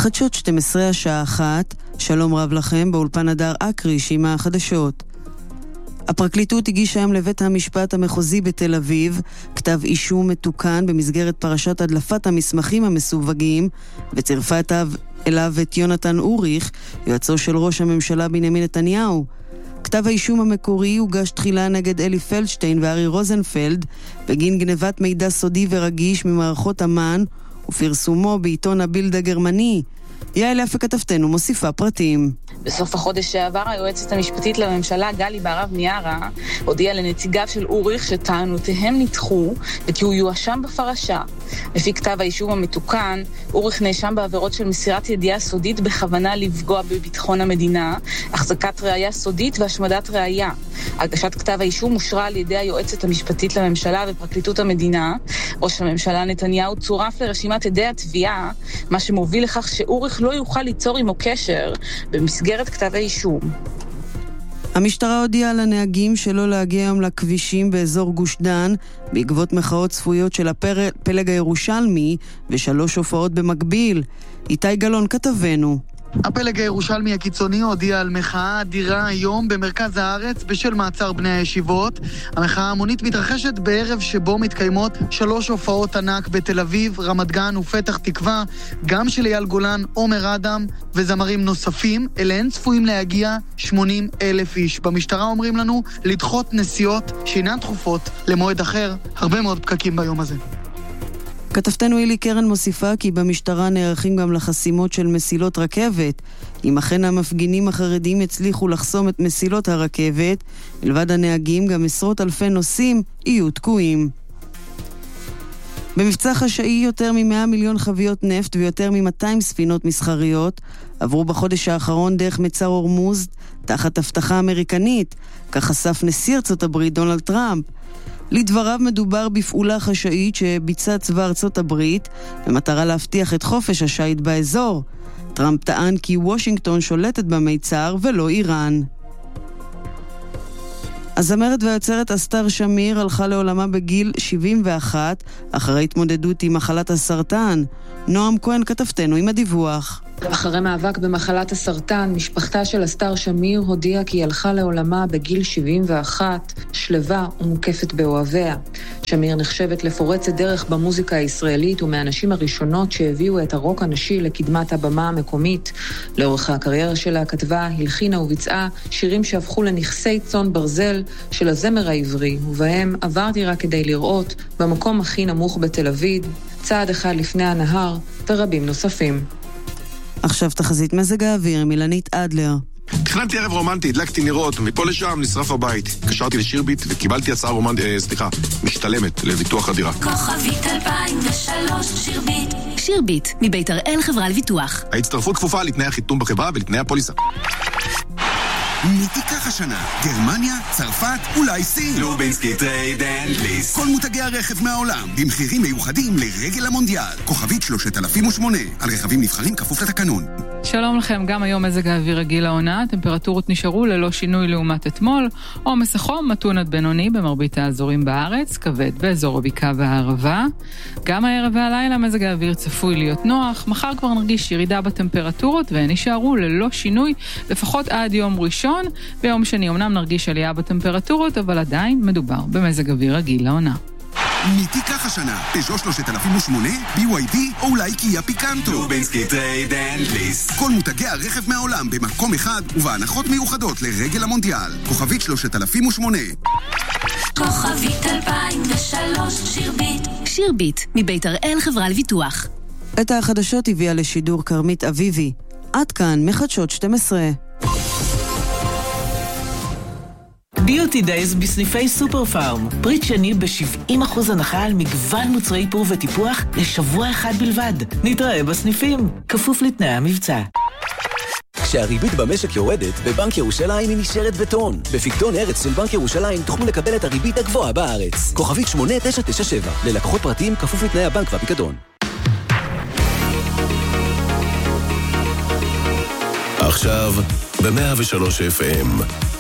חדשות 12 השעה 1, שלום רב לכם, באולפן הדר אקריש עם החדשות. הפרקליטות הגישה היום לבית המשפט המחוזי בתל אביב כתב אישום מתוקן במסגרת פרשת הדלפת המסמכים המסווגים, וצירפה אליו את יונתן אוריך, יועצו של ראש הממשלה בנימין נתניהו. כתב האישום המקורי הוגש תחילה נגד אלי פלדשטיין וארי רוזנפלד בגין גנבת מידע סודי ורגיש ממערכות אמן ופרסומו בעיתון הבילד הגרמני. יעל יפה כתבתנו מוסיפה פרטים. בסוף החודש שעבר היועצת המשפטית לממשלה גלי בהרב מיארה הודיעה לנציגיו של אוריך שטענותיהם נדחו וכי הוא יואשם בפרשה. לפי כתב האישום המתוקן, אוריך נאשם בעבירות של מסירת ידיעה סודית בכוונה לפגוע בביטחון המדינה, החזקת ראייה סודית והשמדת ראייה. הגשת כתב האישום אושרה על ידי היועצת המשפטית לממשלה ופרקליטות המדינה. ראש הממשלה נתניהו צורף לרשימת עדי התביעה, מה שמוביל לכך שאוריך לא יוכל ליצור עמו קשר במסגרת כתב האישום. המשטרה הודיעה לנהגים שלא להגיע היום לכבישים באזור גוש דן בעקבות מחאות צפויות של הפלג הירושלמי ושלוש הופעות במקביל. איתי גלון כתבנו. הפלג הירושלמי הקיצוני הודיע על מחאה אדירה היום במרכז הארץ בשל מעצר בני הישיבות. המחאה המונית מתרחשת בערב שבו מתקיימות 3 הופעות ענק בתל אביב, רמת גן ופתח תקווה, גם של אייל גולן, עומר אדם וזמרים נוספים. אליהן צפויים להגיע 80,000 איש. במשטרה אומרים לנו לדחות נסיעות שאינן דחופות למועד אחר. הרבה מאוד פקקים ביום הזה. כתבתנו אילי קרן מוסיפה כי במשטרה נערכים גם לחסימות של מסילות רכבת. אם אכן המפגינים החרדים הצליחו לחסום את מסילות הרכבת, מלבד הנהגים גם עשרות אלפי נוסעים יהיו תקועים. במבצע חשאי יותר מ100 מיליון חביות נפט ויותר מ200 ספינות מסחריות עברו בחודש האחרון דרך מצר הורמוז תחת הבטחה אמריקנית, כך חשף נשיא ארצות הברית דונלד טראמפ. לדבריו מדובר בפעולה חשאית שביצע צבא ארצות הברית במטרה להבטיח את חופש השייט באזור. טראמפ טען כי וושינגטון שולטת במיצר ולא איראן. הזמרת והיוצרת אסתר שמיר הלכה לעולמה בגיל 71 אחרי התמודדות עם מחלת הסרטן. נועם כהן כתבתנו עם הדיווח. אחרי מאבק במחלת הסרטן, משפחתה של אסתר שמיר הודיעה כי היא הלכה לעולמה בגיל 71, שלווה ומוקפת באוהביה. שמיר נחשבת לפורצת דרך במוזיקה הישראלית ומהנשים הראשונות שהביאו את הרוק הנשי לקדמת הבמה המקומית. לאורך הקריירה שלה כתבה, הלחינה וביצעה שירים שהפכו לנכסי צאן ברזל של הזמר העברי, ובהם עברתי רק כדי לראות, במקום הכי נמוך בתל אביב, צעד אחד לפני הנהר ורבים נוספים. עכשיו תחזית מזג האוויר, מילנית אדלר. תכננתי ערב רומנטי, הדלקתי נרות, מפה לשם נשרף הבית. קשרתי לשירביט וקיבלתי הצעה משתלמת לביטוח הדירה. כוכבית 2003 שירביט. שירביט, מבית הראל חברה לביטוח. ההצטרפות כפופה לתנאי החיתום בחברה ולתנאי הפוליסה. מי תיקח השנה? גרמניה, צרפת, אולי סין? לובינסקי טרייד אנד ליסט. כל מותגי הרכב מהעולם, במחירים מיוחדים לרגל המונדיאל. כוכבית 3008, על רכבים נבחרים כפוף לתקנון. שלום לכם, גם היום מזג האוויר רגיל לעונה, טמפרטורות נשארו ללא שינוי לעומת אתמול, עומס החום מתון עד בינוני במרבית האזורים בארץ, כבד באזור הבקעה והערבה. גם הערב והלילה מזג האוויר צפוי להיות נוח, מחר כבר נרגיש ירידה בטמפרטורות והן נשארו ללא שינוי לפחות עד יום ראשון. ביום שני אומנם נרגיש עלייה בטמפרטורות, אבל עדיין מדובר במזג אוויר רגיל לעונה. מי תיקח השנה? פז'ו 3008, BYD או אולי קיה פיקנטו? לובינסקי טרייד אנד ליסט. כל מותגי הרכב מהעולם במקום אחד ובהנחות מיוחדות לרגל המונדיאל. כוכבית 3008. כוכבית 2003 שירביט. שירביט, מבית הראל חברה לביטוח. את החדשות הביאה לשידור כרמית אביבי. עד כאן מחדשות 12. ביוטי דייז בסניפי סופר פארם. פריט שני ב-70% הנחה על מגוון מוצרי איפור וטיפוח לשבוע אחד בלבד. נתראה בסניפים, כפוף לתנאי המבצע. כשהריבית במשק יורדת, בבנק ירושלים היא נשארת בטון. בפיקדון ארץ של בנק ירושלים תוכלו לקבל את הריבית הגבוהה בארץ. כוכבית 8997, ללקוחות פרטיים כפוף לתנאי הבנק והפיקדון. עכשיו, ב-103 FM.